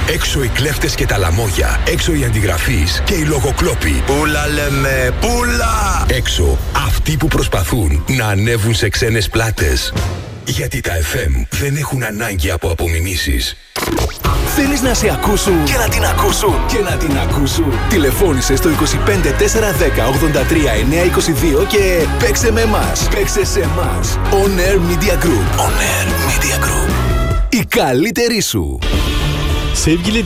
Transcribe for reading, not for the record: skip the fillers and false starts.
Έξω οι κλέφτες και τα λαμόγια. Έξω οι αντιγραφείς και οι λογοκλόποι. Πούλα λέμε, πούλα! Έξω αυτοί που προσπαθούν να ανέβουν σε ξένες πλάτες. Γιατί τα FM δεν έχουν ανάγκη από απομιμήσεις. Θέλεις να σε ακούσουν και να την ακούσουν και να την ακούσουν? Τηλεφώνησε στο 25 410 83 922 και παίξε με εμάς. Παίξε σε εμάς. On Air Media Group. On Air Media Group. Η καλύτερη σου. Sevgili